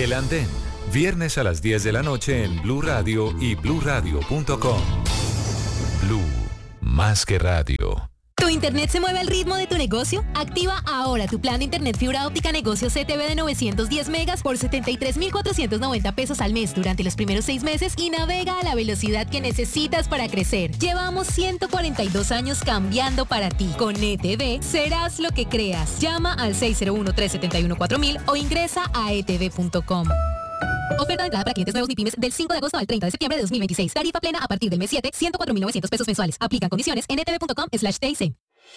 El Andén, viernes a las 10 de la noche en Blue Radio y bluradio.com. Blue, más que radio. ¿Tu internet se mueve al ritmo de tu negocio? Activa ahora tu plan de internet fibra óptica negocio CTV de 910 megas por 73,490 pesos al mes durante los primeros 6 meses y navega a la velocidad que necesitas para crecer. Llevamos 142 años cambiando para ti. Con ETV serás lo que creas. Llama al 601-371-4000 o ingresa a etv.com. Oferta de entrada para clientes nuevos ni pymes del 5 de agosto al 30 de septiembre de 2026. Tarifa plena a partir del mes 7, 104,900 pesos mensuales. Aplican condiciones en etv.com/TIC.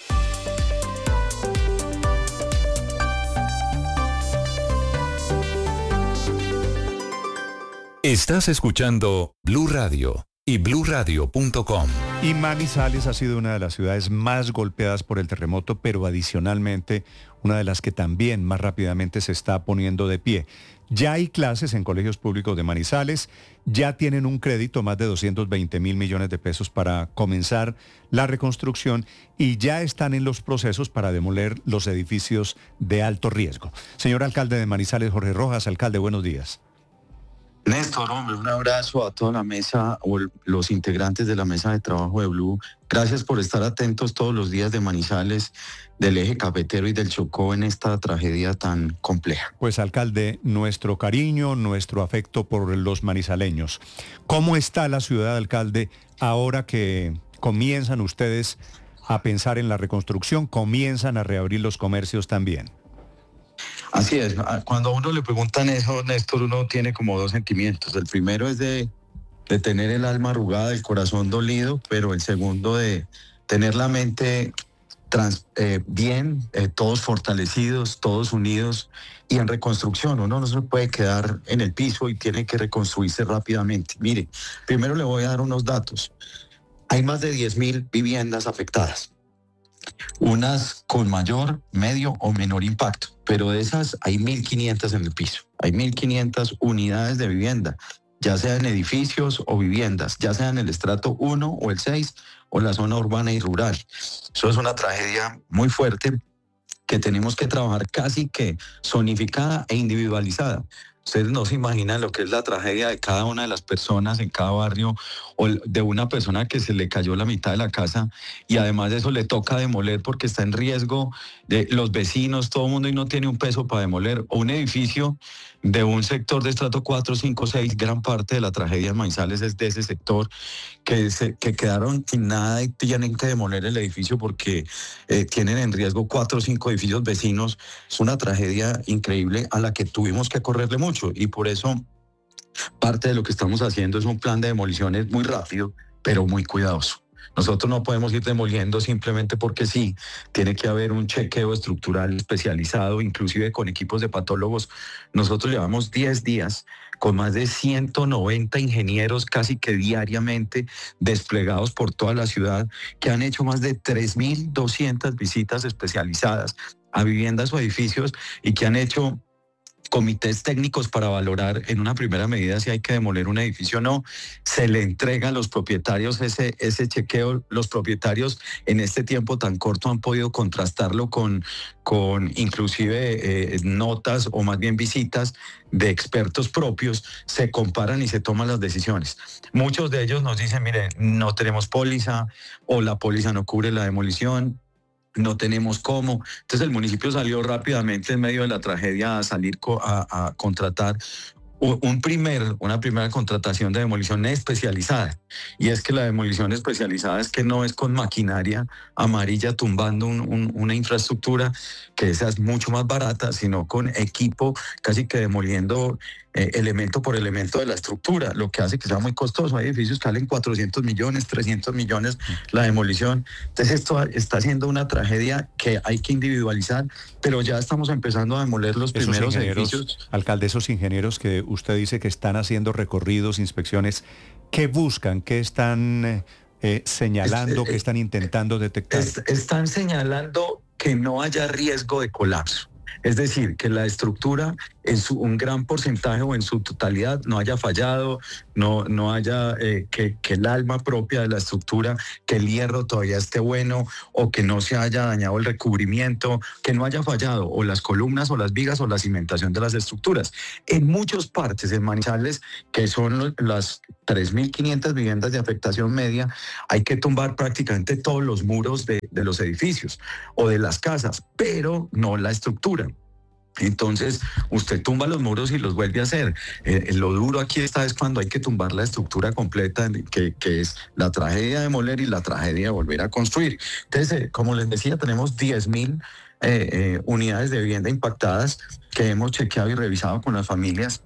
Estás escuchando Blue Radio y bluradio.com. Y Manizales ha sido una de las ciudades más golpeadas por el terremoto, pero adicionalmente una de las que también más rápidamente se está poniendo de pie. Ya hay clases en colegios públicos de Manizales, ya tienen un crédito más de 220.000 millones de pesos para comenzar la reconstrucción y ya están en los procesos para demoler los edificios de alto riesgo. Señor alcalde de Manizales, Jorge Rojas, alcalde, buenos días. Néstor, hombre, un abrazo a toda la mesa o los integrantes de la mesa de trabajo de Blue. Gracias por estar atentos todos los días de Manizales, del eje cafetero y del Chocó en esta tragedia tan compleja. Pues alcalde, nuestro cariño, nuestro afecto por los manizaleños. ¿Cómo está la ciudad, alcalde, ahora que comienzan ustedes a pensar en la reconstrucción, comienzan a reabrir los comercios también? Así es, cuando a uno le preguntan eso, Néstor, uno tiene como dos sentimientos. El primero es de tener el alma arrugada, el corazón dolido, pero el segundo de tener la mente bien, todos fortalecidos, todos unidos y en reconstrucción. Uno no se puede quedar en el piso y tiene que reconstruirse rápidamente. Mire, primero le voy a dar unos datos. Hay más de 10.000 viviendas afectadas. Unas con mayor, medio o menor impacto, pero de esas hay 1.500 en el piso. Hay 1.500 unidades de vivienda, ya sea en edificios o viviendas, ya sea en el estrato 1 o el 6 o la zona urbana y rural. Eso es una tragedia muy fuerte que tenemos que trabajar casi que zonificada e individualizada. Ustedes no se imaginan lo que es la tragedia de cada una de las personas en cada barrio o de una persona que se le cayó la mitad de la casa y además de eso le toca demoler porque está en riesgo de los vecinos, todo el mundo y no tiene un peso para demoler. O un edificio de un sector de estrato 4, 5, 6, gran parte de la tragedia en Manizales es de ese sector que quedaron sin nada y tienen que demoler el edificio porque tienen en riesgo 4 o 5 edificios vecinos. Es una tragedia increíble a la que tuvimos que correrle mucho y por eso parte de lo que estamos haciendo es un plan de demoliciones muy rápido, pero muy cuidadoso. Nosotros no podemos ir demoliendo simplemente porque sí, tiene que haber un chequeo estructural especializado, inclusive con equipos de patólogos. Nosotros llevamos 10 días con más de 190 ingenieros casi que diariamente desplegados por toda la ciudad, que han hecho más de 3.200 visitas especializadas a viviendas o edificios y que han hecho comités técnicos para valorar en una primera medida si hay que demoler un edificio o no. Se le entrega a los propietarios ese chequeo. Los propietarios en este tiempo tan corto han podido contrastarlo con inclusive notas o más bien visitas de expertos propios, se comparan y se toman las decisiones. Muchos de ellos nos dicen, mire, no tenemos póliza o la póliza no cubre la demolición, no tenemos cómo. Entonces el municipio salió rápidamente en medio de la tragedia a salir a contratar una primera contratación de demolición especializada. Y es que la demolición especializada es que no es con maquinaria amarilla tumbando una infraestructura, que esa es mucho más barata, sino con equipo casi que demoliendo elemento por elemento de la estructura, lo que hace que sea muy costoso. Hay edificios que salen 400 millones, 300 millones la demolición. Entonces esto está siendo una tragedia que hay que individualizar, pero ya estamos empezando a demoler los primeros edificios. Alcalde, esos ingenieros que usted dice que están haciendo recorridos, inspecciones, ¿qué buscan? ¿Qué están señalando? ¿Qué están intentando detectar? Están señalando que no haya riesgo de colapso. Es decir, que la estructura un gran porcentaje o en su totalidad no haya fallado, no haya que el alma propia de la estructura, que el hierro todavía esté bueno o que no se haya dañado el recubrimiento, que no haya fallado o las columnas o las vigas o la cimentación de las estructuras. En muchas partes, en Manizales, que son las 3.500 viviendas de afectación media, hay que tumbar prácticamente todos los muros de los edificios o de las casas, pero no la estructura. Entonces, usted tumba los muros y los vuelve a hacer. Lo duro aquí es cuando hay que tumbar la estructura completa, que es la tragedia de demoler y la tragedia de volver a construir. Entonces, como les decía, tenemos 10.000 unidades de vivienda impactadas que hemos chequeado y revisado con las familias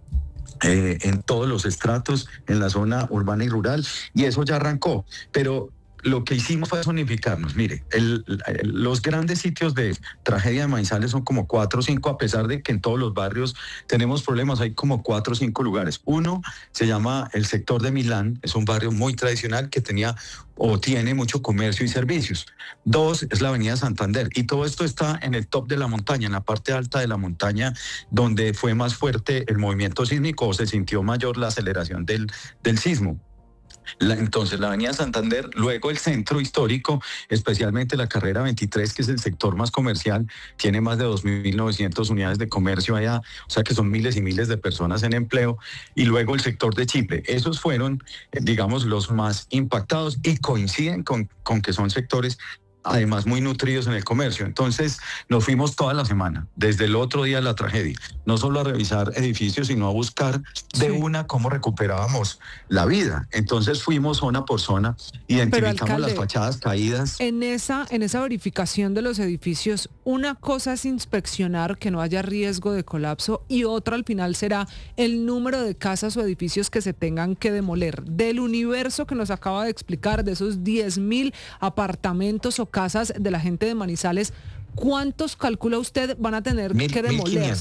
en todos los estratos, en la zona urbana y rural, y eso ya arrancó. Pero lo que hicimos fue zonificarnos. Mire, los grandes sitios de tragedia de Manizales son como 4 o 5, a pesar de que en todos los barrios tenemos problemas, hay como 4 o 5 lugares. Uno se llama el sector de Milán, es un barrio muy tradicional que tenía o tiene mucho comercio y servicios. 2 es la avenida Santander, y todo esto está en el top de la montaña, en la parte alta de la montaña, donde fue más fuerte el movimiento sísmico o se sintió mayor la aceleración del sismo. Entonces la avenida Santander, luego el centro histórico, especialmente la carrera 23, que es el sector más comercial, tiene más de 2.900 unidades de comercio allá, o sea que son miles y miles de personas en empleo, y luego el sector de Chipre. Esos fueron, digamos, los más impactados y coinciden con que son sectores además muy nutridos en el comercio. Entonces nos fuimos toda la semana, desde el otro día de la tragedia, no solo a revisar edificios, sino a buscar de una cómo recuperábamos la vida. Entonces fuimos zona por zona, identificamos alcalde, las fachadas caídas. En esa verificación de los edificios, una cosa es inspeccionar que no haya riesgo de colapso y otra al final será el número de casas o edificios que se tengan que demoler. Del universo que nos acaba de explicar, de esos 10.000 apartamentos o casas de la gente de Manizales, ¿cuántos calcula usted van a tener que demoler?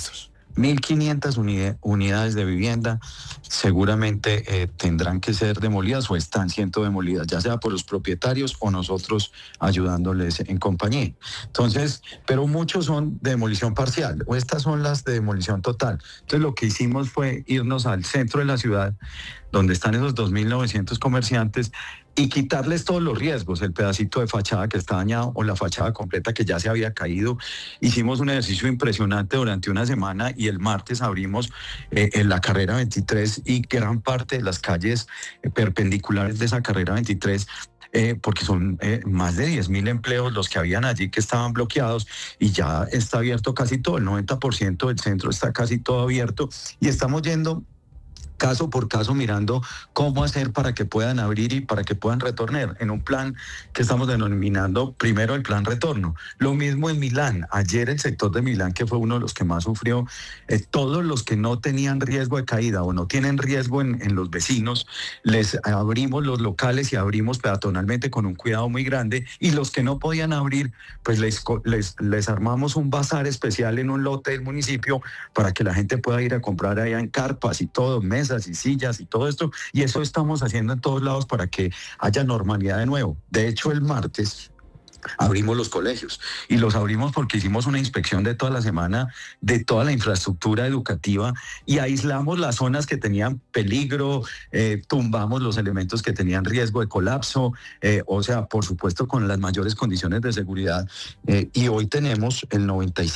1.500 unidades de vivienda seguramente tendrán que ser demolidas o están siendo demolidas, ya sea por los propietarios o nosotros ayudándoles en compañía. Entonces, pero muchos son de demolición parcial, o estas son las de demolición total. Entonces lo que hicimos fue irnos al centro de la ciudad, donde están esos 2.900 comerciantes, y quitarles todos los riesgos, el pedacito de fachada que está dañado o la fachada completa que ya se había caído. Hicimos un ejercicio impresionante durante una semana y el martes abrimos en la carrera 23 y gran parte de las calles perpendiculares de esa carrera 23, porque son más de 10.000 empleos los que habían allí que estaban bloqueados, y ya está abierto casi todo, el 90% del centro está casi todo abierto, y estamos yendo caso por caso mirando cómo hacer para que puedan abrir y para que puedan retornar en un plan que estamos denominando primero el plan retorno. Lo mismo en Milán. Ayer el sector de Milán, que fue uno de los que más sufrió, todos los que no tenían riesgo de caída o no tienen riesgo en los vecinos, les abrimos los locales y abrimos peatonalmente con un cuidado muy grande, y los que no podían abrir, pues les armamos un bazar especial en un lote del municipio para que la gente pueda ir a comprar allá en carpas y todo, mesas y sillas y todo esto, y eso estamos haciendo en todos lados para que haya normalidad de nuevo. De hecho, el martes abrimos los colegios, y los abrimos porque hicimos una inspección de toda la semana de toda la infraestructura educativa y aislamos las zonas que tenían peligro, tumbamos los elementos que tenían riesgo de colapso, o sea, por supuesto con las mayores condiciones de seguridad, y hoy tenemos el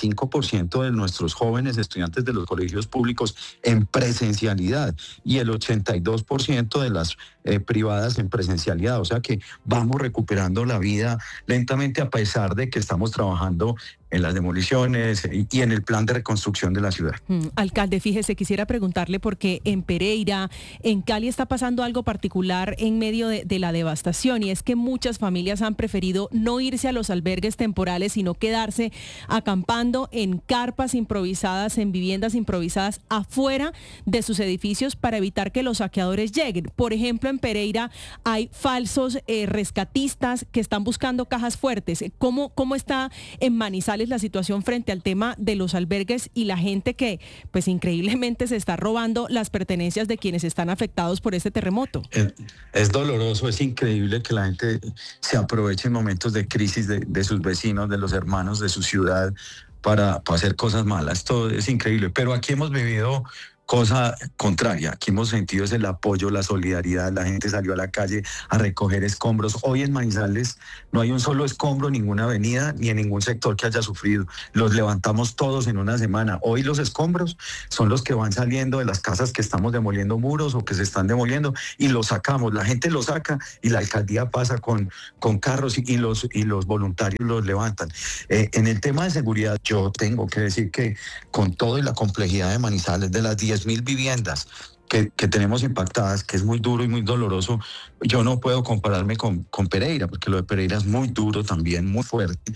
95% de nuestros jóvenes estudiantes de los colegios públicos en presencialidad y el 82% de las privadas en presencialidad, o sea que vamos recuperando la vida lentamente, a pesar de que estamos trabajando en las demoliciones y en el plan de reconstrucción de la ciudad. Alcalde, fíjese, quisiera preguntarle porque en Pereira, en Cali está pasando algo particular en medio de la devastación, y es que muchas familias han preferido no irse a los albergues temporales, sino quedarse acampando en carpas improvisadas, en viviendas improvisadas afuera de sus edificios para evitar que los saqueadores lleguen. Por ejemplo, en Pereira hay falsos rescatistas que están buscando cajas fuertes. ¿Cómo está en Manizales la situación frente al tema de los albergues y la gente que, pues increíblemente, se está robando las pertenencias de quienes están afectados por este terremoto? Es doloroso, es increíble que la gente se aproveche en momentos de crisis de sus vecinos, de los hermanos de su ciudad, para hacer cosas malas. Esto es increíble, pero aquí hemos vivido cosa contraria. Aquí hemos sentido es el apoyo, la solidaridad. La gente salió a la calle a recoger escombros. Hoy en Manizales no hay un solo escombro, ninguna avenida, ni en ningún sector que haya sufrido. Los levantamos todos en una semana. Hoy los escombros son los que van saliendo de las casas que estamos demoliendo muros o que se están demoliendo y los sacamos. La gente los saca y la alcaldía pasa con carros y los voluntarios los levantan. En el tema de seguridad, yo tengo que decir que con todo y la complejidad de Manizales, de las 10.000 viviendas que tenemos impactadas, que es muy duro y muy doloroso, yo no puedo compararme con Pereira, porque lo de Pereira es muy duro también, muy fuerte.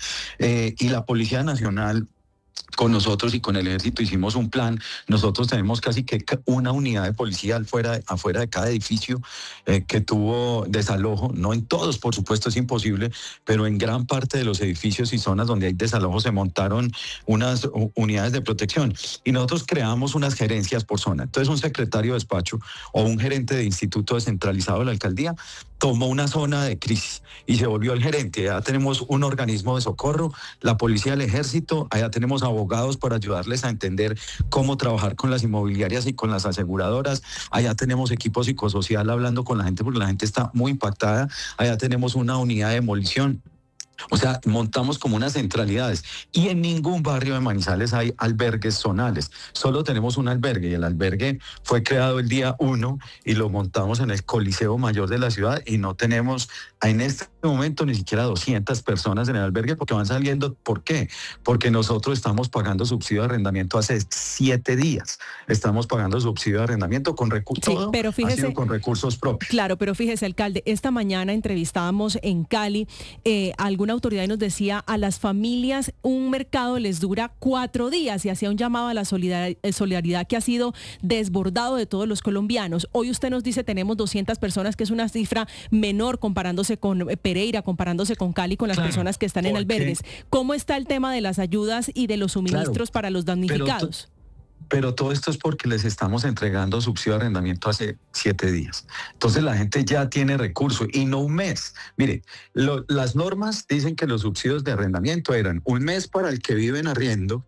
Y la Policía Nacional, con nosotros y con el Ejército hicimos un plan. Nosotros tenemos casi que una unidad de policía afuera de cada edificio que tuvo desalojo. No en todos, por supuesto, es imposible, pero en gran parte de los edificios y zonas donde hay desalojo se montaron unas unidades de protección y nosotros creamos unas gerencias por zona. Entonces un secretario de despacho o un gerente de instituto descentralizado de la alcaldía tomó una zona de crisis y se volvió el gerente. Ya tenemos un organismo de socorro, la policía, el ejército, allá tenemos abogados para ayudarles a entender cómo trabajar con las inmobiliarias y con las aseguradoras, allá tenemos equipo psicosocial hablando con la gente porque la gente está muy impactada, allá tenemos una unidad de demolición. O sea, montamos como unas centralidades y en ningún barrio de Manizales hay albergues zonales. Solo tenemos un albergue y el albergue fue creado el día 1 y lo montamos en el Coliseo Mayor de la ciudad y no tenemos en este momento ni siquiera 200 personas en el albergue porque van saliendo. ¿Por qué? Porque nosotros estamos pagando subsidio de arrendamiento hace 7 días. Estamos pagando subsidio de arrendamiento con recursos. Sí, pero fíjese, ha sido con recursos propios. Claro, pero fíjese, alcalde, esta mañana entrevistábamos en Cali alguna autoridad y nos decía a las familias un mercado les dura 4 días y hacía un llamado a la solidaridad que ha sido desbordado de todos los colombianos. Hoy usted nos dice tenemos 200 personas, que es una cifra menor comparándose con Pereira, comparándose con Cali, con las personas que están en albergues. ¿Cómo está el tema de las ayudas y de los suministros para los damnificados? Pero todo esto es porque les estamos entregando subsidio de arrendamiento hace 7 días. Entonces la gente ya tiene recursos y no un mes. Mire, las normas dicen que los subsidios de arrendamiento eran 1 mes para el que vive en arriendo,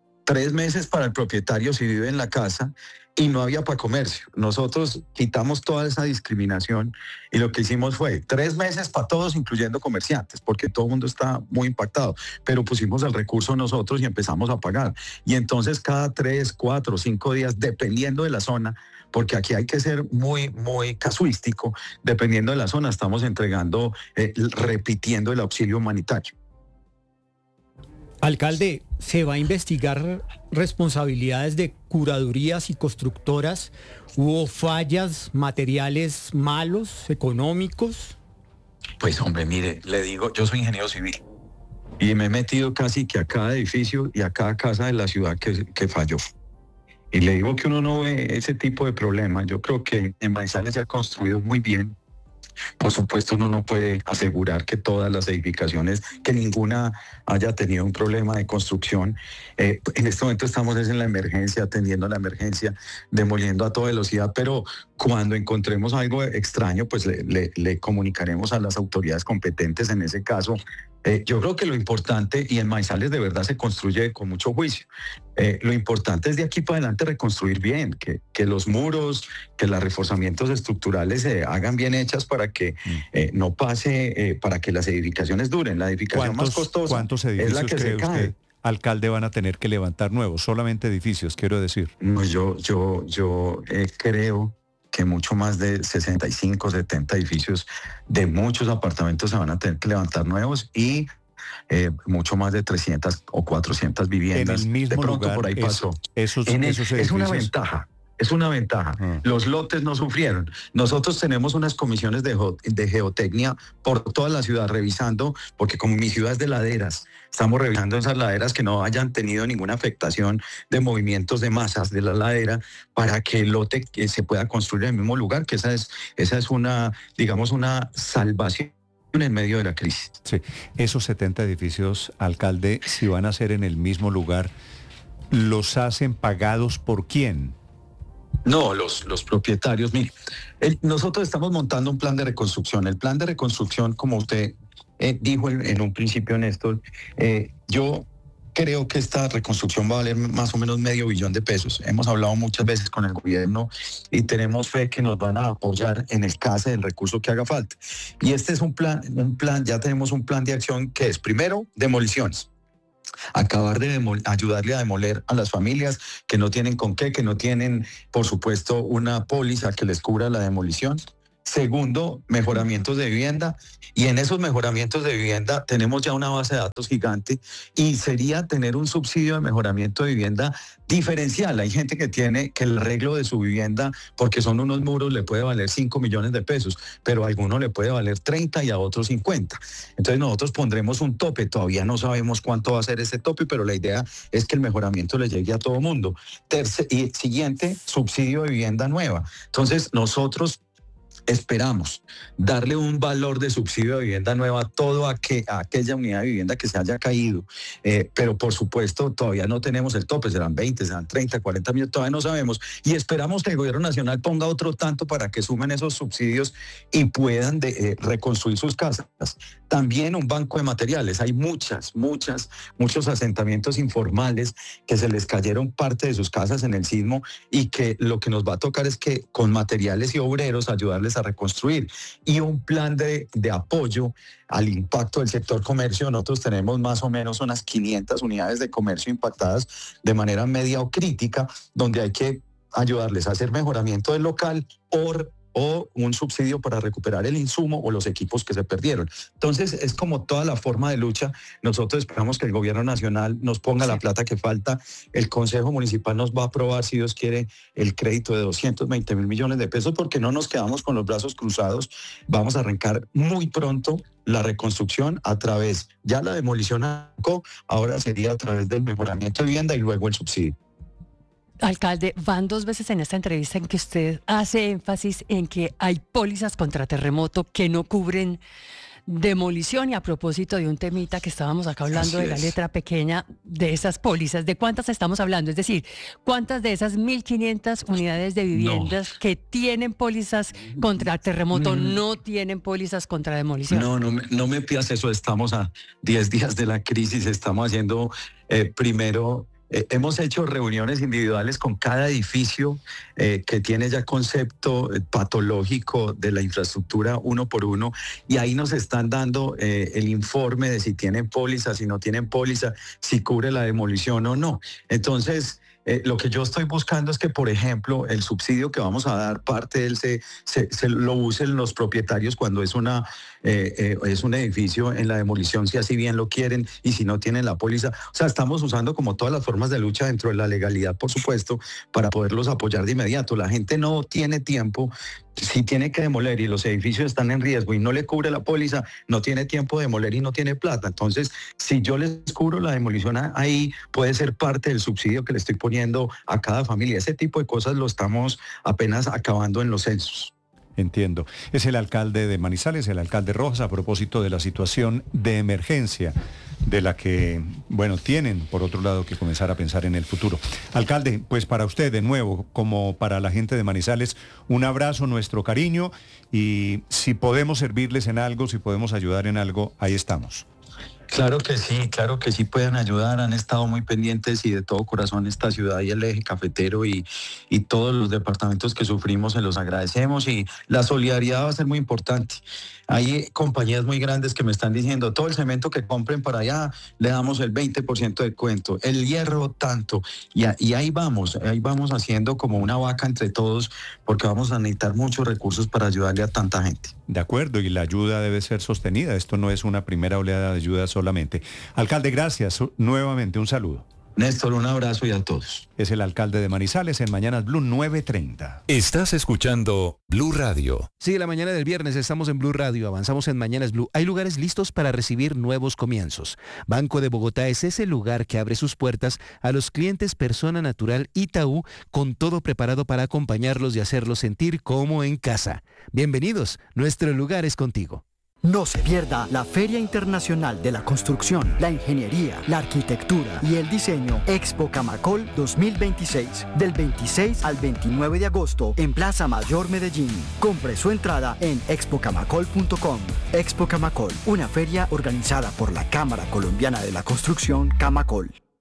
3 meses para el propietario si vive en la casa y no había para comercio. Nosotros quitamos toda esa discriminación y lo que hicimos fue 3 meses para todos, incluyendo comerciantes, porque todo el mundo está muy impactado, pero pusimos el recurso nosotros y empezamos a pagar. Y entonces cada 3, 4, 5 días, dependiendo de la zona, porque aquí hay que ser muy, muy casuístico, dependiendo de la zona, estamos entregando, repitiendo el auxilio humanitario. Alcalde, ¿se va a investigar responsabilidades de curadurías y constructoras? ¿Hubo fallas, materiales malos, económicos? Pues hombre, mire, le digo, yo soy ingeniero civil y me he metido casi que a cada edificio y a cada casa de la ciudad que falló. Y le digo que uno no ve ese tipo de problemas. Yo creo que en Manizales se ha construido muy bien. Por supuesto, uno no puede asegurar que todas las edificaciones, que ninguna haya tenido un problema de construcción. En este momento estamos en la emergencia, atendiendo la emergencia, demoliendo a toda velocidad, pero cuando encontremos algo extraño, pues le comunicaremos a las autoridades competentes en ese caso. Yo creo que lo importante, y en Manizales de verdad se construye con mucho juicio, lo importante es de aquí para adelante reconstruir bien, que los muros, que los reforzamientos estructurales se hagan bien hechas para que no pase, para que las edificaciones duren. La edificación más costosa ¿cuántos edificios es la que cree se cae. usted, alcalde, van a tener que levantar nuevos? Solamente edificios, quiero decir. No, yo creo que mucho más de 65, 70 edificios de muchos apartamentos se van a tener que levantar nuevos y mucho más de 300 o 400 viviendas. En el mismo de pronto lugar, por ahí pasó. Esos es edificios. una ventaja. Es una ventaja. Los lotes no sufrieron. Nosotros tenemos unas comisiones de geotecnia por toda la ciudad revisando, porque como mi ciudad es de laderas, estamos revisando esas laderas que no hayan tenido ninguna afectación de movimientos de masas de la ladera para que el lote se pueda construir en el mismo lugar, que esa es una, digamos, una salvación en medio de la crisis. Sí, esos 70 edificios, alcalde, si van a ser en el mismo lugar, ¿los hacen pagados por quién? No, los propietarios. Mire, nosotros estamos montando un plan de reconstrucción. El plan de reconstrucción, como usted dijo en un principio, Néstor, yo creo que esta reconstrucción va a valer más o menos $500 millones de pesos. Hemos hablado muchas veces con el gobierno y tenemos fe que nos van a apoyar en el caso del recurso que haga falta. Y este es un plan, ya tenemos un plan de acción que es, primero, demoliciones. Acabar de ayudarle a demoler a las familias que no tienen con qué, que no tienen, por supuesto, una póliza que les cubra la demolición. Segundo, mejoramientos de vivienda, y en esos mejoramientos de vivienda tenemos ya una base de datos gigante y sería tener un subsidio de mejoramiento de vivienda diferencial. Hay gente que tiene que el arreglo de su vivienda, porque son unos muros, le puede valer 5 millones de pesos, pero a alguno le puede valer 30 y a otros 50. Entonces nosotros pondremos un tope, todavía no sabemos cuánto va a ser ese tope, pero la idea es que el mejoramiento le llegue a todo mundo. Y siguiente, subsidio de vivienda nueva. Entonces nosotros esperamos darle un valor de subsidio de vivienda nueva a toda aquella unidad de vivienda que se haya caído, pero por supuesto todavía no tenemos el tope, serán 20, serán 30, 40 millones, todavía no sabemos, y esperamos que el gobierno nacional ponga otro tanto para que sumen esos subsidios y puedan reconstruir sus casas. También un banco de materiales, hay muchos asentamientos informales que se les cayeron parte de sus casas en el sismo y que lo que nos va a tocar es que con materiales y obreros ayudarles a reconstruir, y un plan de apoyo al impacto del sector comercio. Nosotros tenemos más o menos unas 500 unidades de comercio impactadas de manera media o crítica, donde hay que ayudarles a hacer mejoramiento del local o un subsidio para recuperar el insumo o los equipos que se perdieron. Entonces es como toda la forma de lucha. Nosotros esperamos que el gobierno nacional nos ponga la plata que falta. El Consejo Municipal nos va a aprobar, si Dios quiere, el crédito de 220 mil millones de pesos, porque no nos quedamos con los brazos cruzados. Vamos a arrancar muy pronto la reconstrucción a través, ya la demolición ahora sería a través del mejoramiento de vivienda y luego el subsidio. Alcalde, van 2 veces en esta entrevista en que usted hace énfasis en que hay pólizas contra terremoto que no cubren demolición, y a propósito de un temita que estábamos acá hablando de la letra pequeña de esas pólizas, ¿de cuántas estamos hablando? Es decir, ¿cuántas de esas 1.500 unidades de viviendas que tienen pólizas contra terremoto no tienen pólizas contra demolición? No me pidas eso, estamos a 10 días de la crisis, estamos haciendo primero... hemos hecho reuniones individuales con cada edificio que tiene ya concepto patológico de la infraestructura uno por uno, y ahí nos están dando el informe de si tienen póliza, si no tienen póliza, si cubre la demolición o no. Entonces, lo que yo estoy buscando es que, por ejemplo, el subsidio que vamos a dar, parte de él se lo usen los propietarios cuando es un edificio en la demolición, si así bien lo quieren, y si no tienen la póliza. O sea, estamos usando como todas las formas de lucha dentro de la legalidad, por supuesto, para poderlos apoyar de inmediato. La gente no tiene tiempo. Si tiene que demoler y los edificios están en riesgo y no le cubre la póliza, no tiene tiempo de demoler y no tiene plata. Entonces, si yo les cubro la demolición ahí, puede ser parte del subsidio que le estoy poniendo a cada familia. Ese tipo de cosas lo estamos apenas acabando en los censos. Entiendo. Es el alcalde de Manizales, el alcalde Rojas, a propósito de la situación de emergencia de la que, tienen, por otro lado, que comenzar a pensar en el futuro. Alcalde, pues para usted, de nuevo, como para la gente de Manizales, un abrazo, nuestro cariño, y si podemos servirles en algo, si podemos ayudar en algo, ahí estamos. Claro que sí pueden ayudar, han estado muy pendientes, y de todo corazón esta ciudad y el eje cafetero y todos los departamentos que sufrimos se los agradecemos, y la solidaridad va a ser muy importante. Hay compañías muy grandes que me están diciendo, todo el cemento que compren para allá le damos el 20% de descuento, el hierro tanto, y ahí vamos haciendo como una vaca entre todos, porque vamos a necesitar muchos recursos para ayudarle a tanta gente. De acuerdo, y la ayuda debe ser sostenida, esto no es una primera oleada de ayuda solamente. Alcalde, gracias, nuevamente un saludo. Néstor, un abrazo y a todos. Es el alcalde de Manizales en Mañanas Blue 9:30. Estás escuchando Blue Radio. Sí, la mañana del viernes estamos en Blue Radio, avanzamos en Mañanas Blue. Hay lugares listos para recibir nuevos comienzos. Banco de Bogotá es ese lugar que abre sus puertas a los clientes persona natural Itaú, con todo preparado para acompañarlos y hacerlos sentir como en casa. Bienvenidos, nuestro lugar es contigo. No se pierda la Feria Internacional de la Construcción, la Ingeniería, la Arquitectura y el Diseño Expo Camacol 2026, del 26 al 29 de agosto en Plaza Mayor Medellín. Compre su entrada en expocamacol.com. Expo Camacol, una feria organizada por la Cámara Colombiana de la Construcción, Camacol.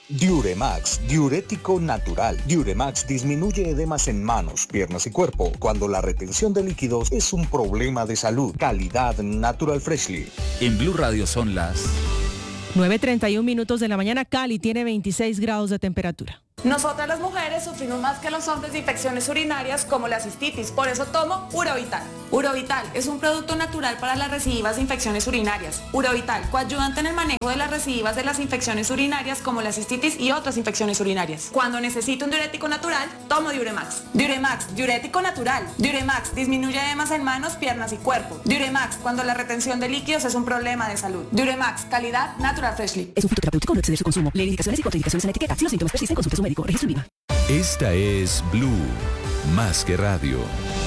Diuremax, diurético natural. Diuremax disminuye edemas en manos, piernas y cuerpo cuando la retención de líquidos es un problema de salud. Calidad Natural Freshly. En Blue Radio son las 9:31 minutos de la mañana. Cali tiene 26 grados de temperatura. Nosotras las mujeres sufrimos más que los hombres de infecciones urinarias como la cistitis, por eso tomo Urovital. Urovital es un producto natural para las recidivas de infecciones urinarias. Urovital, coayudante en el manejo de las recidivas de las infecciones urinarias como la cistitis y otras infecciones urinarias. Cuando necesito un diurético natural, tomo Diuremax. Diuremax, diurético natural. Diuremax, disminuye edemas en manos, piernas y cuerpo. Diuremax, cuando la retención de líquidos es un problema de salud. Diuremax, calidad Natural Freshly. Es un fruto terapéutico, no exceder su consumo. Lee indicaciones y contraindicaciones en la etiqueta. Si los síntomas persisten, consulte a su médico. Registro INVIMA. Esta es Blue, más que radio.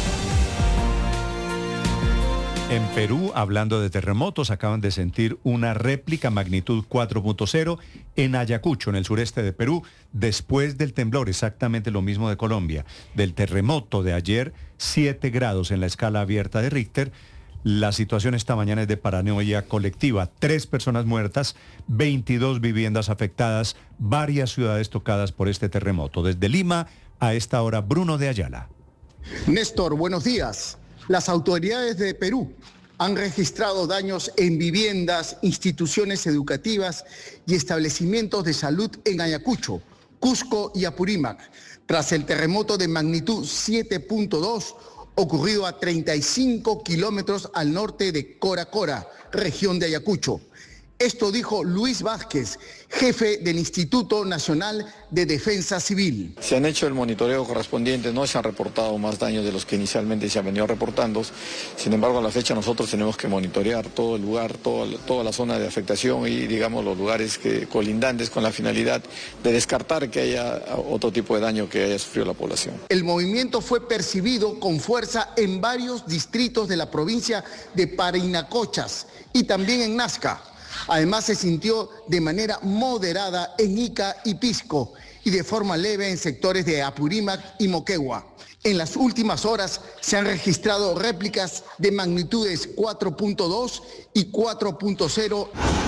En Perú, hablando de terremotos, acaban de sentir una réplica magnitud 4.0 en Ayacucho, en el sureste de Perú, después del temblor, exactamente lo mismo de Colombia. Del terremoto de ayer, 7 grados en la escala abierta de Richter. La situación esta mañana es de paranoia colectiva. 3 personas muertas, 22 viviendas afectadas, varias ciudades tocadas por este terremoto. Desde Lima, a esta hora, Bruno de Ayala. Néstor, buenos días. Las autoridades de Perú han registrado daños en viviendas, instituciones educativas y establecimientos de salud en Ayacucho, Cusco y Apurímac, tras el terremoto de magnitud 7.2 ocurrido a 35 kilómetros al norte de Cora Cora, región de Ayacucho. Esto dijo Luis Vázquez, jefe del Instituto Nacional de Defensa Civil. Se han hecho el monitoreo correspondiente, no se han reportado más daños de los que inicialmente se han venido reportando. Sin embargo, a la fecha nosotros tenemos que monitorear todo el lugar, toda la zona de afectación y, digamos, los lugares colindantes con la finalidad de descartar que haya otro tipo de daño que haya sufrido la población. El movimiento fue percibido con fuerza en varios distritos de la provincia de Parinacochas y también en Nazca. Además, se sintió de manera moderada en Ica y Pisco y de forma leve en sectores de Apurímac y Moquegua. En las últimas horas se han registrado réplicas de magnitudes 4.2 y 4.0.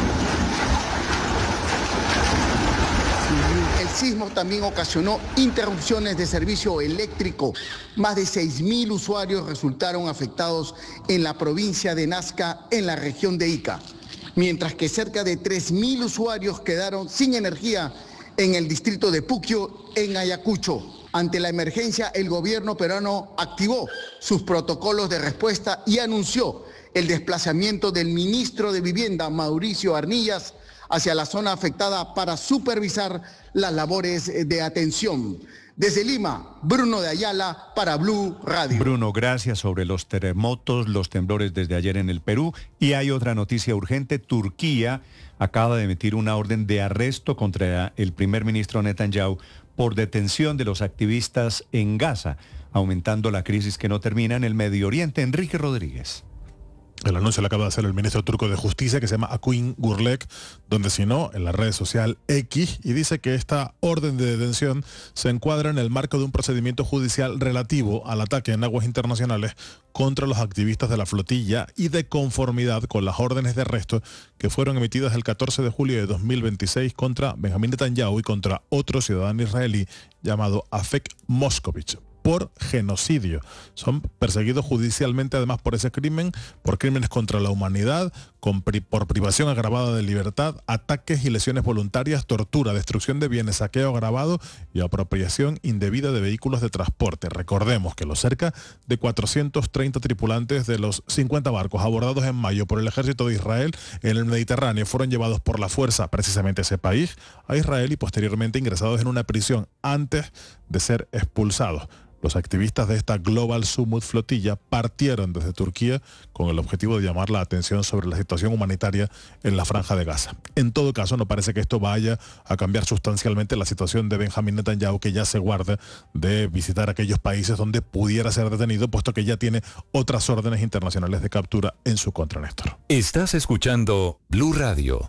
El sismo también ocasionó interrupciones de servicio eléctrico. Más de 6.000 usuarios resultaron afectados en la provincia de Nazca, en la región de Ica, mientras que cerca de 3.000 usuarios quedaron sin energía en el distrito de Puquio, en Ayacucho. Ante la emergencia, el gobierno peruano activó sus protocolos de respuesta y anunció el desplazamiento del ministro de Vivienda, Mauricio Arnillas, hacia la zona afectada para supervisar las labores de atención. Desde Lima, Bruno de Ayala para Blue Radio. Bruno, gracias. Sobre los terremotos, los temblores desde ayer en el Perú. Y hay otra noticia urgente. Turquía acaba de emitir una orden de arresto contra el primer ministro Netanyahu por detención de los activistas en Gaza, aumentando la crisis que no termina en el Medio Oriente. Enrique Rodríguez. El anuncio lo acaba de hacer el ministro turco de Justicia, que se llama Akın Gürlek, donde citó en la red social X y dice que esta orden de detención se encuadra en el marco de un procedimiento judicial relativo al ataque en aguas internacionales contra los activistas de la flotilla y de conformidad con las órdenes de arresto que fueron emitidas el 14 de julio de 2026 contra Benjamín Netanyahu y contra otro ciudadano israelí llamado Afek Moskovich, por genocidio. Son perseguidos judicialmente además por ese crimen, por crímenes contra la humanidad, por privación agravada de libertad, ataques y lesiones voluntarias, tortura, destrucción de bienes, saqueo agravado y apropiación indebida de vehículos de transporte. Recordemos que los cerca de 430 tripulantes de los 50 barcos abordados en mayo por el ejército de Israel en el Mediterráneo fueron llevados por la fuerza, precisamente ese país, a Israel y posteriormente ingresados en una prisión antes de ser expulsados. Los activistas de esta Global Summit flotilla partieron desde Turquía con el objetivo de llamar la atención sobre la situación humanitaria en la Franja de Gaza. En todo caso, no parece que esto vaya a cambiar sustancialmente la situación de Benjamín Netanyahu, que ya se guarda de visitar aquellos países donde pudiera ser detenido, puesto que ya tiene otras órdenes internacionales de captura en su contra, Néstor. Estás escuchando Blue Radio.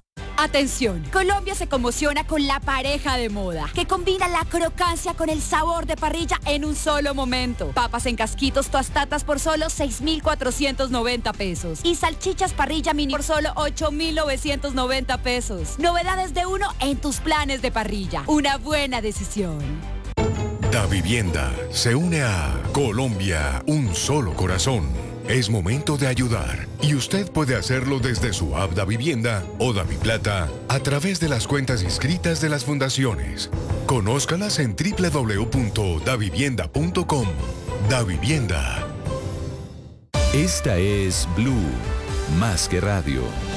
Atención, Colombia se conmociona con la pareja de moda, que combina la crocancia con el sabor de parrilla en un solo momento. Papas en casquitos tostadas por solo 6.490 pesos. Y salchichas parrilla mini por solo 8.990 pesos. Novedades de uno en tus planes de parrilla. Una buena decisión. Davivienda se une a Colombia, un solo corazón. Es momento de ayudar y usted puede hacerlo desde su app Davivienda o Daviplata a través de las cuentas inscritas de las fundaciones. Conózcalas en www.davivienda.com. Davivienda. Esta es Blue, más que radio.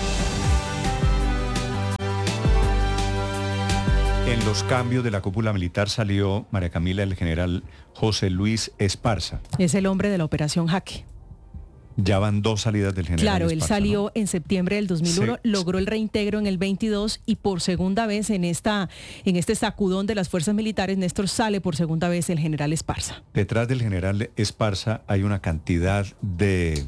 En los cambios de la cúpula militar salió, María Camila, el general José Luis Esparza. Es el hombre de la Operación Jaque. Ya van 2 salidas del general Claro, Esparza, él salió, ¿no?, en septiembre del 2001, logró el reintegro en el 22 y por segunda vez en este sacudón de las fuerzas militares, Néstor, sale por segunda vez el general Esparza. Detrás del general Esparza hay una cantidad de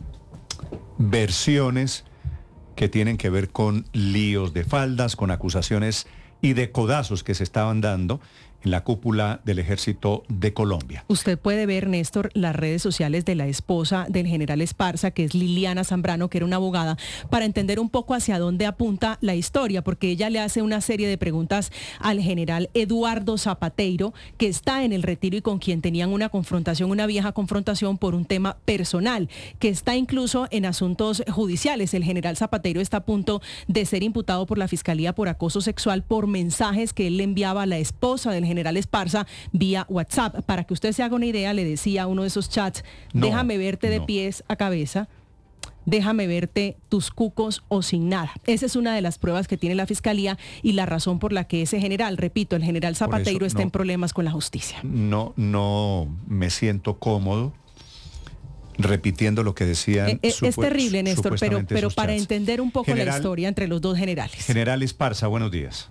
versiones que tienen que ver con líos de faldas, con acusaciones y de codazos que se estaban dando en la cúpula del Ejército de Colombia. Usted puede ver, Néstor, las redes sociales de la esposa del general Esparza, que es Liliana Zambrano, que era una abogada, para entender un poco hacia dónde apunta la historia, porque ella le hace una serie de preguntas al general Eduardo Zapateiro, que está en el retiro y con quien tenían una confrontación, una vieja confrontación por un tema personal, que está incluso en asuntos judiciales. El general Zapateiro está a punto de ser imputado por la Fiscalía por acoso sexual por mensajes que él le enviaba a la esposa del general Esparza vía WhatsApp. Para que usted se haga una idea, le decía a uno de esos chats, déjame verte de pies a cabeza, déjame verte tus cucos o sin nada. Esa es una de las pruebas que tiene la Fiscalía y la razón por la que ese general, repito, el general Zapateiro está en problemas con la justicia. No me siento cómodo repitiendo lo que decían. Es terrible, Néstor, pero para entender un poco la historia entre los dos generales. General Esparza, buenos días.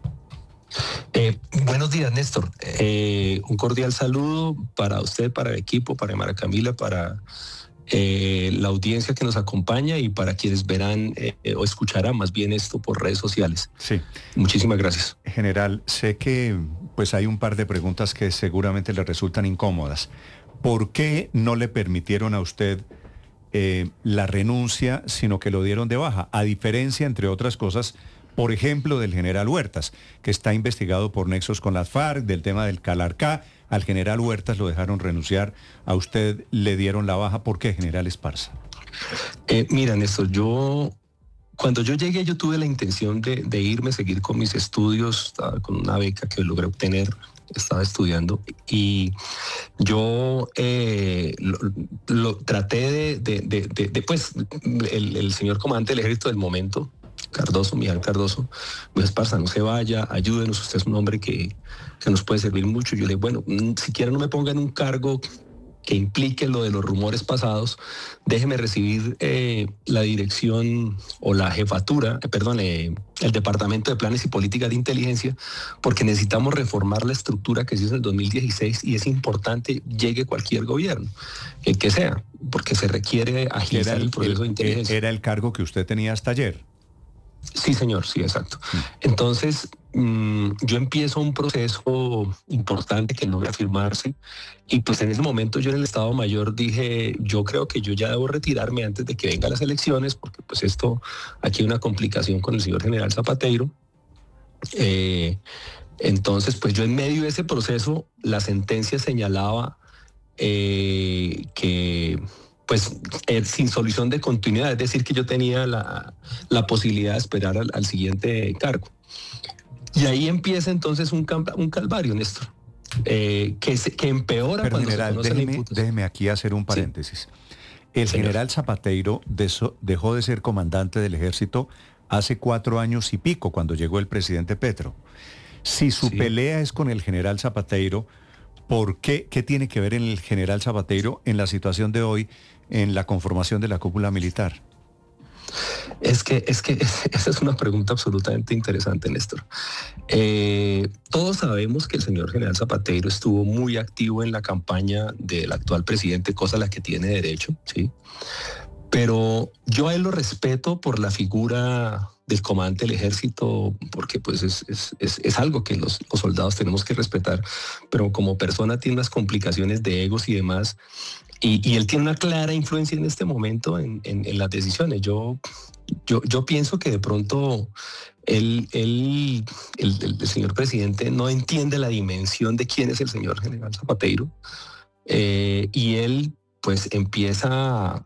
Buenos días, Néstor. Un cordial saludo para usted, para el equipo, para María Camila, para la audiencia que nos acompaña y para quienes verán o escucharán más bien esto por redes sociales. Sí. Muchísimas gracias. General, sé que pues hay un par de preguntas que seguramente le resultan incómodas. ¿Por qué no le permitieron a usted la renuncia, sino que lo dieron de baja? A diferencia, entre otras cosas, por ejemplo, del general Huertas, que está investigado por nexos con las FARC, del tema del Calarcá. Al general Huertas lo dejaron renunciar, a usted le dieron la baja. ¿Por qué, general Esparza? Mira, Néstor, cuando yo llegué, yo tuve la intención de irme, seguir con mis estudios, estaba con una beca que logré obtener, estaba estudiando, y yo lo traté pues, el señor comandante del ejército del momento, Miguel Cardoso, me dijo: Esparza, no se vaya, ayúdenos, usted es un hombre que nos puede servir mucho. Yo le dije, bueno, siquiera no me ponga en un cargo que implique lo de los rumores pasados, déjeme recibir la dirección o la jefatura, el Departamento de Planes y Políticas de Inteligencia, porque necesitamos reformar la estructura que se hizo en el 2016 y es importante, llegue cualquier gobierno, el que sea, porque se requiere agilizar el proceso de inteligencia. ¿Era el cargo que usted tenía hasta ayer? Sí, señor, sí, exacto. Entonces, yo empiezo un proceso importante que no voy a firmarse, y pues en ese momento yo en el Estado Mayor dije, yo creo que yo ya debo retirarme antes de que vengan las elecciones, porque pues aquí hay una complicación con el señor general Zapateiro. Entonces, pues yo en medio de ese proceso, la sentencia señalaba que pues sin solución de continuidad, es decir, que yo tenía la posibilidad de esperar al siguiente cargo. Y ahí empieza entonces un calvario, Néstor, que empeora. Pero cuando general, se conoce la imputación. déjeme aquí hacer un paréntesis. Sí. El general Zapateiro dejó de ser comandante del ejército hace 4 años y pico, cuando llegó el presidente Petro. Si su pelea es con el general Zapateiro, ¿por qué? ¿Qué tiene que ver el general Zapateiro en la situación de hoy, en la conformación de la cúpula militar? Es que esa es una pregunta absolutamente interesante, Néstor. Todos sabemos que el señor general Zapateiro estuvo muy activo en la campaña del actual presidente, cosa a la que tiene derecho, ¿sí? Pero yo a él lo respeto por la figura del comandante del ejército, porque pues es algo que los soldados tenemos que respetar, pero como persona tiene unas complicaciones de egos y demás, y él tiene una clara influencia en este momento en las decisiones. Yo pienso que de pronto el señor presidente no entiende la dimensión de quién es el señor general Zapateiro, y él pues empieza,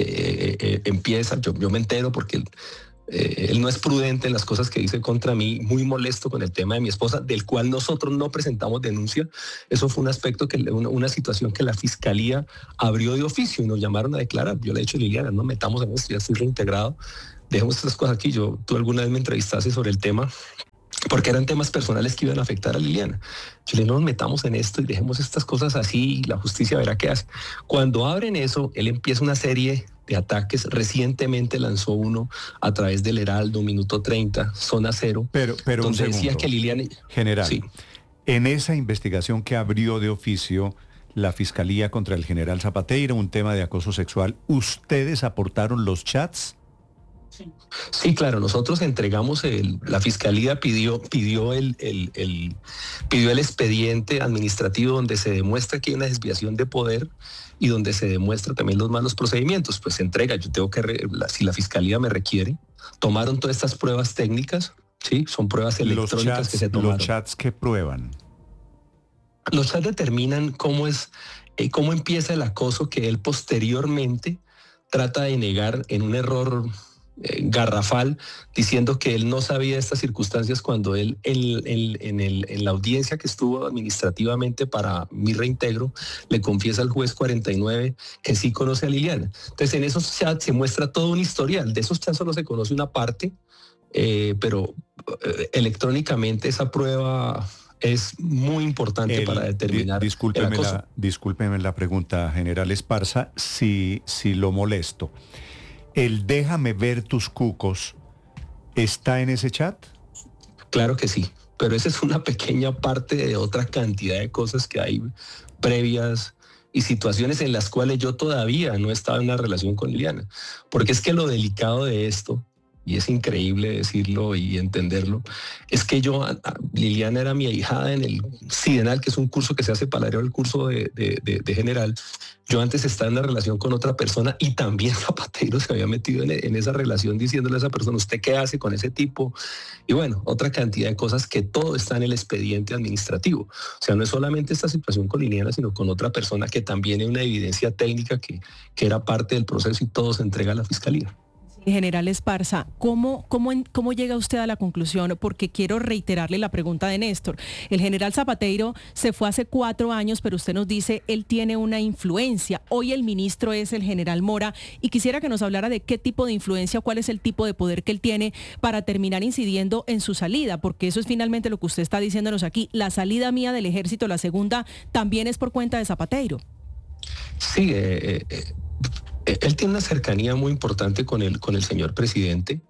yo me entero porque él no es prudente en las cosas que dice contra mí, muy molesto con el tema de mi esposa, del cual nosotros no presentamos denuncia. Eso fue un aspecto, una situación que la fiscalía abrió de oficio y nos llamaron a declarar. Yo le he dicho, Liliana, no metamos en esto, ya estoy reintegrado, dejemos estas cosas aquí. Tú alguna vez me entrevistaste sobre el tema, porque eran temas personales que iban a afectar a Liliana. Yo le dije, no nos metamos en esto y dejemos estas cosas así, y la justicia verá qué hace. Cuando abren eso, él empieza una serie de ataques. Recientemente lanzó uno a través del Heraldo, Minuto 30, Zona Cero, pero donde decía que Liliana... General, sí. En esa investigación que abrió de oficio la Fiscalía contra el general Zapateiro, un tema de acoso sexual, ¿ustedes aportaron los chats? Sí, claro, nosotros entregamos la fiscalía pidió el expediente administrativo donde se demuestra que hay una desviación de poder y donde se demuestra también los malos procedimientos. Pues se entrega, yo tengo que, si la fiscalía me requiere, tomaron todas estas pruebas técnicas, sí, son pruebas electrónicas que se tomaron. ¿Los chats qué prueban? Los chats determinan cómo empieza el acoso que él posteriormente trata de negar en un error garrafal, diciendo que él no sabía de estas circunstancias cuando él en la audiencia que estuvo administrativamente para mi reintegro le confiesa al juez 49 que sí conoce a Liliana. Entonces en esos chats se muestra todo un historial. De esos chats solo se conoce una parte, pero electrónicamente esa prueba es muy importante para determinar el acoso. Discúlpeme la pregunta, general Esparza, si lo molesto. ¿El déjame ver tus cucos está en ese chat? Claro que sí, pero esa es una pequeña parte de otra cantidad de cosas que hay previas y situaciones en las cuales yo todavía no estaba en una relación con Liliana. Porque es que lo delicado de esto, y es increíble decirlo y entenderlo, es que Liliana era mi ahijada en el Sidenal, que es un curso que se hace paralelo al curso de general. Yo antes estaba en una relación con otra persona y también Zapateiro se había metido en esa relación diciéndole a esa persona, ¿usted qué hace con ese tipo? Y bueno, otra cantidad de cosas que todo está en el expediente administrativo. O sea, no es solamente esta situación con Liliana, sino con otra persona que también hay una evidencia técnica que era parte del proceso y todo se entrega a la fiscalía. General Esparza, ¿cómo llega usted a la conclusión? Porque quiero reiterarle la pregunta de Néstor. El general Zapateiro se fue hace 4 años, pero usted nos dice, él tiene una influencia. Hoy el ministro es el general Mora y quisiera que nos hablara de qué tipo de influencia, cuál es el tipo de poder que él tiene para terminar incidiendo en su salida, porque eso es finalmente lo que usted está diciéndonos aquí. La salida mía del ejército, la segunda, también es por cuenta de Zapateiro. Sí, él tiene una cercanía muy importante con el señor presidente.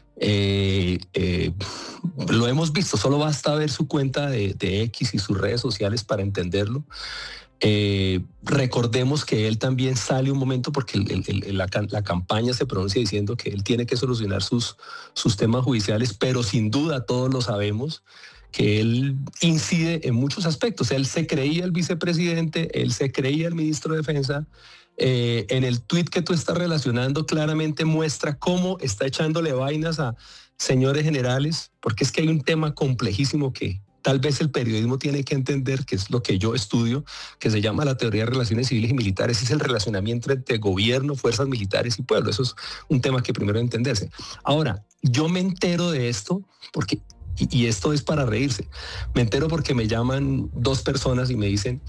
Lo hemos visto, solo basta ver su cuenta de X y sus redes sociales para entenderlo. Recordemos que él también sale un momento porque la campaña se pronuncia diciendo que él tiene que solucionar sus temas judiciales, pero sin duda todos lo sabemos que él incide en muchos aspectos. Él se creía el vicepresidente, él se creía el ministro de Defensa. En el tuit que tú estás relacionando claramente muestra cómo está echándole vainas a señores generales, porque es que hay un tema complejísimo que tal vez el periodismo tiene que entender, que es lo que yo estudio, que se llama la teoría de relaciones civiles y militares, es el relacionamiento entre gobierno, fuerzas militares y pueblo. Eso es un tema que primero debe entenderse. Ahora, yo me entero de esto porque... Y esto es para reírse. Me entero porque me llaman 2 personas y me dicen,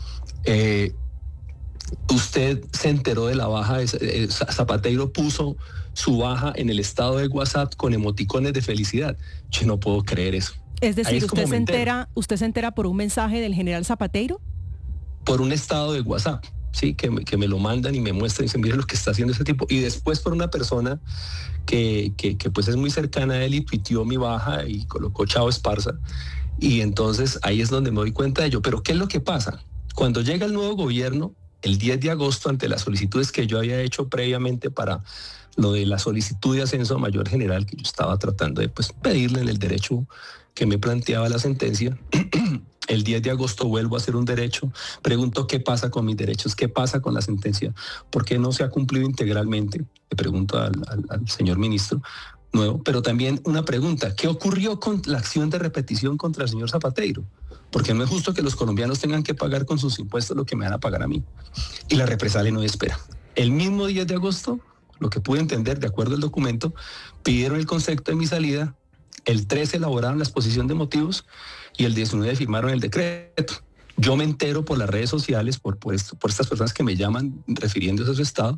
usted se enteró de la baja, Zapateiro puso su baja en el estado de WhatsApp con emoticones de felicidad. Yo no puedo creer eso. Es decir, ¿usted se entera por un mensaje del general Zapateiro? Por un estado de WhatsApp. Sí, que me lo mandan y me muestran y dicen, miren lo que está haciendo ese tipo. Y después por una persona que pues es muy cercana a él y tuiteó mi baja y colocó Chao Esparza. Y entonces ahí es donde me doy cuenta de ello. Pero ¿qué es lo que pasa? Cuando llega el nuevo gobierno, el 10 de agosto, ante las solicitudes que yo había hecho previamente para lo de la solicitud de ascenso a mayor general, que yo estaba tratando de pedirle en el derecho que me planteaba la sentencia, el 10 de agosto vuelvo a hacer un derecho, pregunto qué pasa con mis derechos, qué pasa con la sentencia, por qué no se ha cumplido integralmente, le pregunto al señor ministro nuevo, pero también una pregunta, ¿qué ocurrió con la acción de repetición contra el señor Zapateiro? Porque no es justo que los colombianos tengan que pagar con sus impuestos lo que me van a pagar a mí. Y la represalia no espera. El mismo 10 de agosto, lo que pude entender, de acuerdo al documento, pidieron el concepto de mi salida, el 13 elaboraron la exposición de motivos y el 19 firmaron el decreto. Yo me entero por las redes sociales, por estas personas que me llaman refiriéndose a su estado,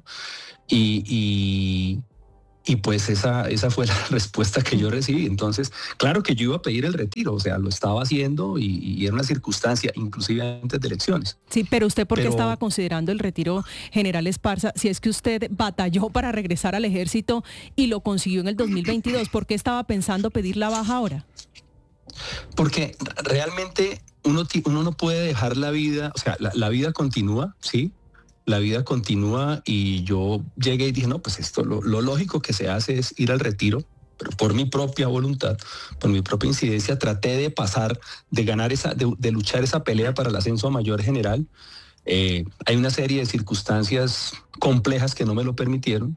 y pues esa fue la respuesta que yo recibí. Entonces, claro que yo iba a pedir el retiro, o sea, lo estaba haciendo y era una circunstancia, inclusive antes de elecciones. Sí, pero usted, ¿por qué estaba considerando el retiro, general Esparza? Si es que usted batalló para regresar al ejército y lo consiguió en el 2022, ¿por qué estaba pensando pedir la baja ahora? Porque realmente uno no puede dejar la vida, o sea, la vida continúa, ¿sí? La vida continúa y yo llegué y dije, no, pues esto lo lógico que se hace es ir al retiro, pero por mi propia voluntad, por mi propia incidencia, traté de pasar, de ganar de luchar esa pelea para el ascenso a mayor general. Hay una serie de circunstancias complejas que no me lo permitieron.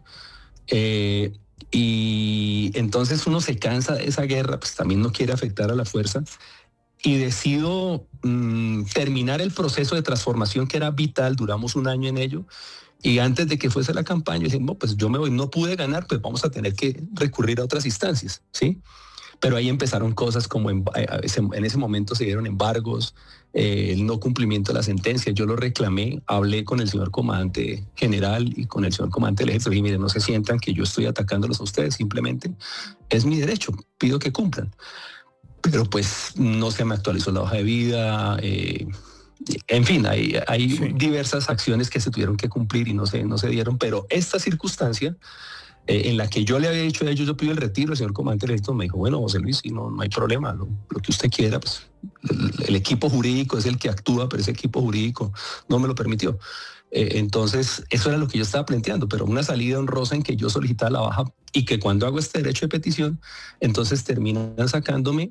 Y entonces uno se cansa de esa guerra, pues también no quiere afectar a la fuerza. Y decido terminar el proceso de transformación que era vital, duramos un año en ello, y antes de que fuese la campaña, dije, no, pues yo me voy, no pude ganar, pues vamos a tener que recurrir a otras instancias, ¿sí? Pero ahí empezaron cosas como en ese momento se dieron embargos, el no cumplimiento de la sentencia, yo lo reclamé, hablé con el señor comandante general y con el señor comandante del ejército, y mire, no se sientan que yo estoy atacándolos a ustedes, simplemente es mi derecho, pido que cumplan. Pero pues no se me actualizó la hoja de vida, en fin, hay diversas acciones que se tuvieron que cumplir y no se dieron, pero esta circunstancia en la que yo le había dicho a ellos, yo pido el retiro, el señor comandante del ejército me dijo, bueno, José Luis, no hay problema, lo que usted quiera, pues el equipo jurídico es el que actúa, pero ese equipo jurídico no me lo permitió. Entonces, eso era lo que yo estaba planteando, pero una salida honrosa en que yo solicitaba la baja y que cuando hago este derecho de petición, entonces terminan sacándome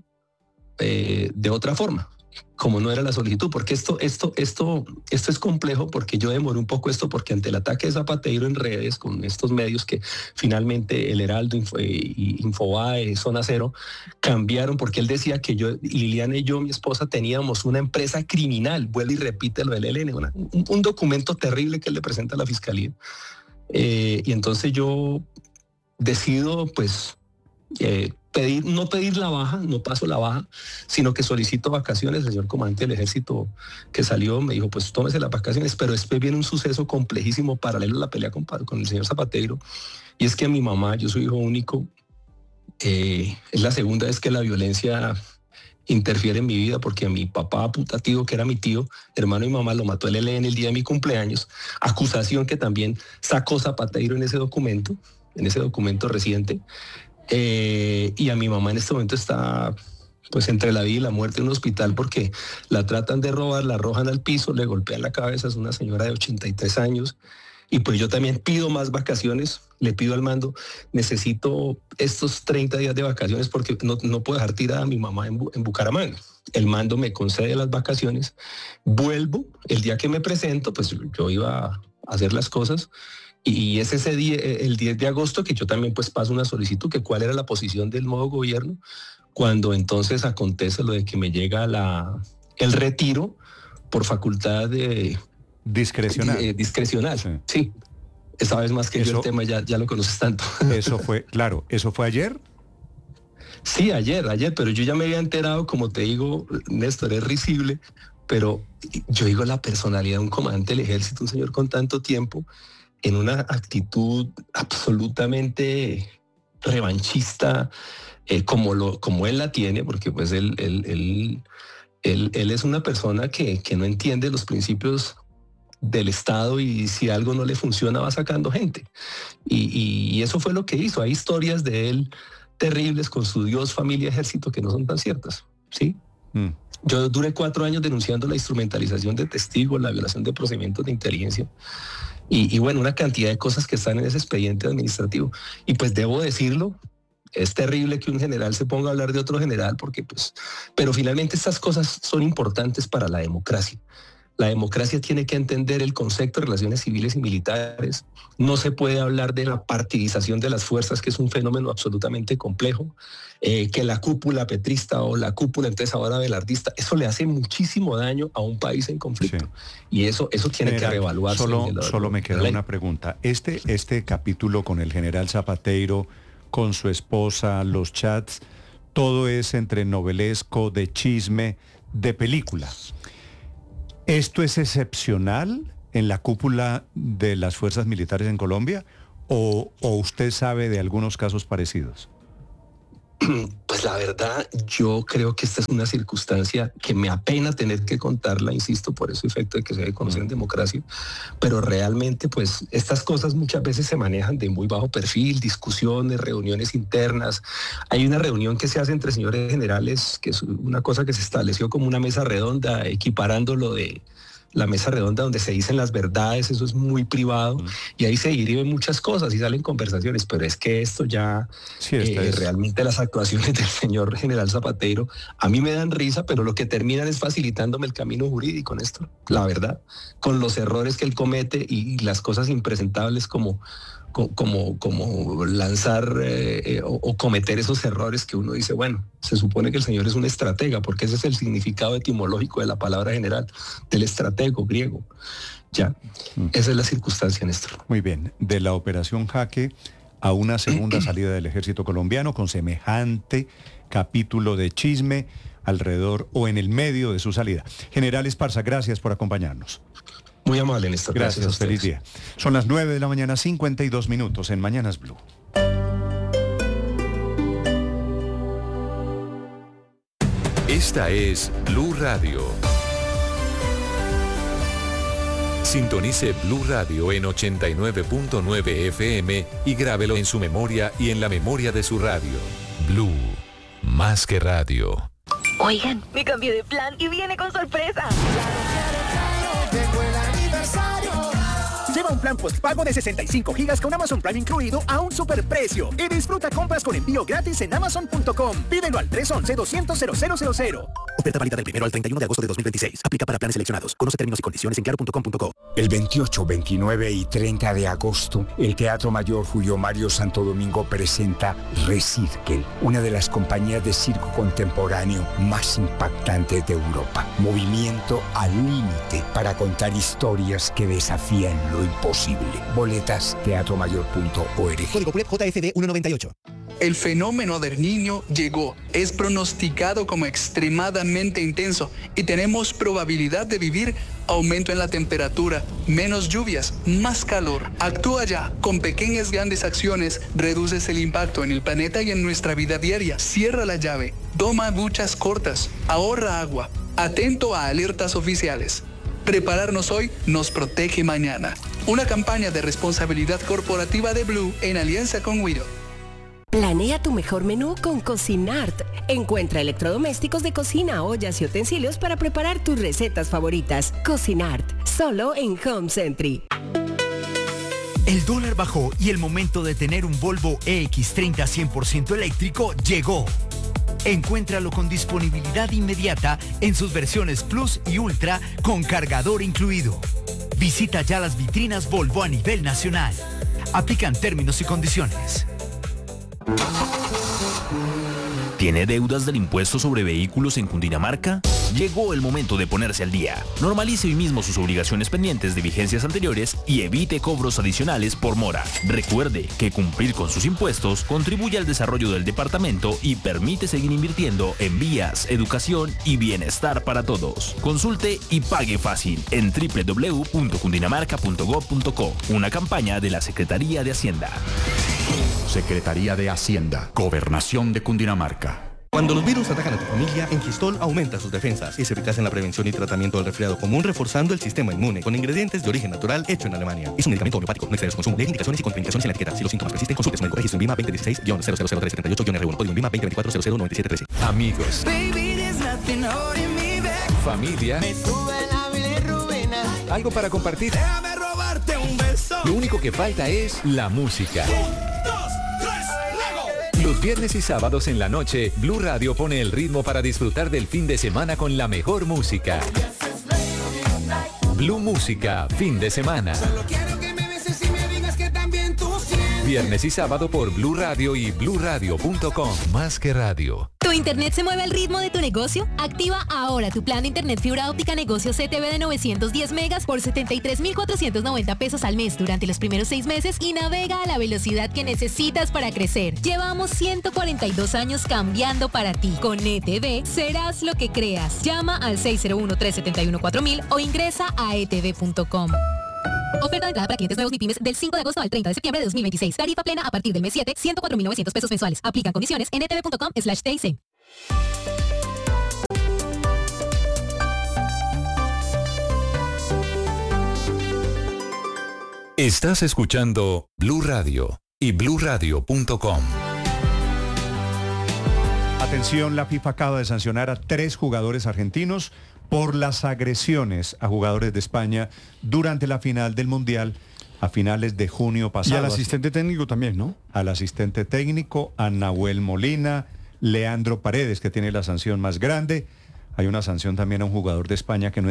de otra forma, como no era la solicitud, porque esto es complejo, porque yo demoré un poco esto, porque ante el ataque de Zapateiro en redes, con estos medios que finalmente el Heraldo, Infobae, Zona Cero, cambiaron, porque él decía que yo, Liliana y yo, mi esposa, teníamos una empresa criminal, vuelve y repite lo del ELN, un documento terrible que él le presenta a la fiscalía, y entonces yo decido, pues, no pedir la baja, no paso la baja, sino que solicito vacaciones. El señor comandante del ejército que salió me dijo, pues tómese las vacaciones, pero después viene un suceso complejísimo paralelo a la pelea con el señor Zapateiro, y es que mi mamá, yo soy hijo único, es la segunda vez que la violencia interfiere en mi vida, porque a mi papá putativo, que era mi tío, hermano y mamá, lo mató el ELN el día de mi cumpleaños, acusación que también sacó Zapateiro en ese documento reciente. Y a mi mamá en este momento está pues entre la vida y la muerte en un hospital porque la tratan de robar, la arrojan al piso, le golpean la cabeza, es una señora de 83 años y pues yo también pido más vacaciones, le pido al mando, necesito estos 30 días de vacaciones porque no puedo dejar tirada a mi mamá en Bucaramanga. El mando me concede las vacaciones, vuelvo, el día que me presento pues yo iba a hacer las cosas. Y es ese día, el 10 de agosto, que yo también pues paso una solicitud, que cuál era la posición del nuevo gobierno, cuando entonces acontece lo de que me llega el retiro por facultad de discrecional. Sí. Esta vez más que yo el tema ya lo conoces tanto. ¿Eso fue ayer? Sí, ayer, pero yo ya me había enterado, como te digo, Néstor, es risible, pero yo digo la personalidad de un comandante del ejército, un señor con tanto tiempo, en una actitud absolutamente revanchista, como él la tiene, porque pues él es una persona que no entiende los principios del Estado y si algo no le funciona va sacando gente. Y eso fue lo que hizo. Hay historias de él terribles con su Dios, familia, ejército que no son tan ciertas, ¿sí? Yo duré 4 años denunciando la instrumentalización de testigos, la violación de procedimientos de inteligencia y bueno, una cantidad de cosas que están en ese expediente administrativo. Y pues debo decirlo, es terrible que un general se ponga a hablar de otro general porque pues, pero finalmente estas cosas son importantes para la democracia. La democracia tiene que entender el concepto de relaciones civiles y militares. No se puede hablar de la partidización de las fuerzas, que es un fenómeno absolutamente complejo. Que la cúpula petrista o la cúpula entonces ahora velardista, eso le hace muchísimo daño a un país en conflicto. Sí. Y eso tiene general, que reevaluarse. Solo me queda una pregunta. Este capítulo con el general Zapateiro, con su esposa, los chats, todo es entre novelesco, de chisme, de película. ¿Esto es excepcional en la cúpula de las fuerzas militares en Colombia o usted sabe de algunos casos parecidos? Pues la verdad, yo creo que esta es una circunstancia que me apena tener que contarla, insisto, por ese efecto de que se debe conocer en democracia, pero realmente pues estas cosas muchas veces se manejan de muy bajo perfil, discusiones, reuniones internas. Hay una reunión que se hace entre señores generales, que es una cosa que se estableció como una mesa redonda, equiparando lo de la mesa redonda donde se dicen las verdades, eso es muy privado, y ahí se deriven muchas cosas y salen conversaciones, pero es que esto ya, realmente las actuaciones del señor general Zapateiro, a mí me dan risa, pero lo que terminan es facilitándome el camino jurídico en esto, la verdad, con los errores que él comete y las cosas impresentables como lanzar o cometer esos errores que uno dice, bueno, se supone que el señor es un estratega, porque ese es el significado etimológico de la palabra general, del estratego griego. Ya, esa es la circunstancia, Néstor. Muy bien, de la operación Jaque a una segunda salida del ejército colombiano con semejante capítulo de chisme alrededor o en el medio de su salida. General Esparza, gracias por acompañarnos. Muy amable, Néstor. Gracias, feliz día. Son las 9:52 a.m. en Mañanas Blue. Esta es Blue Radio. Sintonice Blue Radio en 89.9 FM y grábelo en su memoria y en la memoria de su radio. Blue, más que radio. Oigan, me cambié de plan y viene con sorpresa. Llegó el aniversario. Lleva un plan postpago de 65 gigas con Amazon Prime incluido a un superprecio y disfruta compras con envío gratis en Amazon.com. Pídelo al 311-200-0000. Oferta válida del 1 al 31 de agosto de 2026. Aplica para planes seleccionados. Conoce términos y condiciones en claro.com.co. El 28, 29 y 30 de agosto, el Teatro Mayor Julio Mario Santo Domingo presenta Recirkel, una de las compañías de circo contemporáneo más impactantes de Europa. Movimiento al límite para contar historias que desafían lo imposible. Boletas teatromayor.org. Código PULEP JFD 198. El fenómeno del Niño llegó. Es pronosticado como extremadamente intenso y tenemos probabilidad de vivir aumento en la temperatura, menos lluvias, más calor. Actúa ya. Con pequeñas grandes acciones reduces el impacto en el planeta y en nuestra vida diaria. Cierra la llave. Toma duchas cortas. Ahorra agua. Atento a alertas oficiales. Prepararnos hoy nos protege mañana. Una campaña de responsabilidad corporativa de Blue en alianza con Wido. Planea tu mejor menú con Cocinart. Encuentra electrodomésticos de cocina, ollas y utensilios para preparar tus recetas favoritas. Cocinart, solo en Home Century. El dólar bajó y el momento de tener un Volvo EX30 100% eléctrico llegó. Encuéntralo con disponibilidad inmediata en sus versiones Plus y Ultra con cargador incluido. Visita ya las vitrinas Volvo a nivel nacional. Aplican términos y condiciones. ¿Tiene deudas del impuesto sobre vehículos en Cundinamarca? Llegó el momento de ponerse al día. Normalice hoy mismo sus obligaciones pendientes de vigencias anteriores y evite cobros adicionales por mora. Recuerde que cumplir con sus impuestos contribuye al desarrollo del departamento y permite seguir invirtiendo en vías, educación y bienestar para todos. Consulte y pague fácil en www.cundinamarca.gov.co. Una campaña de la Secretaría de Hacienda. Secretaría de Hacienda, Gobernación de Cundinamarca. Cuando los virus atacan a tu familia, Engistol aumenta sus defensas. Es eficaz en la prevención y tratamiento del resfriado común, reforzando el sistema inmune con ingredientes de origen natural hecho en Alemania. Es un medicamento homeopático, no excede su consumo. Lee indicaciones y contraindicaciones en la etiqueta. Si los síntomas persisten, consulte su médico. Registro en VIMA 2016-000378-R1. Código en VIMA 2024-009713. Amigos. Baby, there's nothing holding me familia, Me sube la bilirrubina. algo para compartir. Déjame robarte un beso. Lo único que falta es la música. 1, 2, 3, luego. Los viernes y sábados en la noche, Blue Radio pone el ritmo para disfrutar del fin de semana con la mejor música. Blue Música, fin de semana. Solo quiero que me beses y me digas que también tú sientes. Viernes y sábado por Blue Radio y bluradio.com. Más que radio. ¿Tu internet se mueve al ritmo de tu negocio? Activa ahora tu plan de internet fibra óptica negocio CTV de 910 megas por 73,490 pesos al mes durante los primeros 6 meses y navega a la velocidad que necesitas para crecer. Llevamos 142 años cambiando para ti. Con ETV serás lo que creas. Llama al 601-371-4000 o ingresa a etv.com. Oferta de entrada para clientes nuevos ni pymes del 5 de agosto al 30 de septiembre de 2026. Tarifa plena a partir del mes 7, 104.900 pesos mensuales. Aplican condiciones en etv.com/TIC. Estás escuchando Blue Radio y bluradio.com. Atención, la FIFA acaba de sancionar a 3 jugadores argentinos por las agresiones a jugadores de España durante la final del Mundial a finales de junio pasado. Y al asistente técnico también, ¿no? Al asistente técnico, a Nahuel Molina, Leandro Paredes, que tiene la sanción más grande. Hay una sanción también a un jugador de España que no